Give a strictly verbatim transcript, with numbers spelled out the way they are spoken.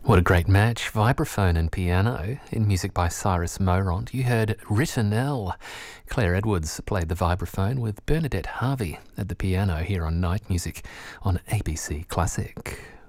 What a great match, vibraphone and piano, in music by Cyrus Morant. You heard Ritonelle. Claire Edwards played the vibraphone with Bernadette Harvey at the piano here on Night Music on A B C Classic.